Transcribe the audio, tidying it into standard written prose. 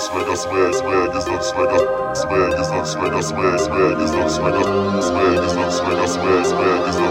swagger, swag is not swagger, swag is not swagger, swag is not swagger, swag is not swagger, swag is not